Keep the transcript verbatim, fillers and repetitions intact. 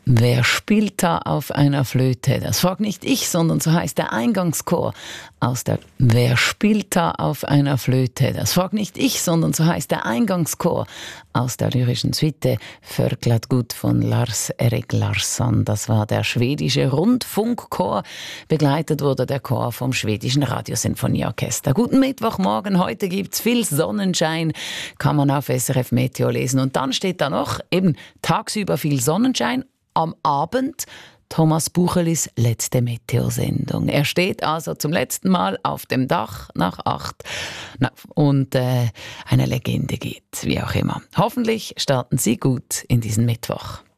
Wer spielt da auf einer Flöte? Das fragt nicht ich, sondern so heißt der Eingangschor aus der Wer spielt da auf einer Flöte? Das fragt nicht ich, sondern so heißt der Eingangschor aus der lyrischen Suite Förklat gut von Lars-Erik Larsson. Das war der schwedische Rundfunkchor. Begleitet wurde der Chor vom schwedischen Radiosinfonieorchester. Guten Mittwochmorgen, heute gibt's viel Sonnenschein, kann man auf S R F Meteo lesen. Und dann steht da noch eben tagsüber viel Sonnenschein, am Abend Thomas Buchelis letzte Meteo-Sendung. Er steht also zum letzten Mal auf dem Dach nach acht und äh, eine Legende geht, wie auch immer. Hoffentlich starten Sie gut in diesen Mittwoch.